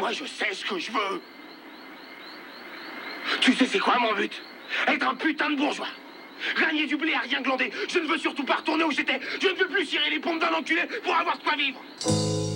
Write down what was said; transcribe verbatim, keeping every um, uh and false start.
Moi, je sais ce que je veux. Tu sais c'est quoi mon but? Être un putain de bourgeois. Gagner du blé à rien glander. Je ne veux surtout pas retourner où j'étais. Je ne veux plus cirer les pompes d'un enculé pour avoir de quoi vivre.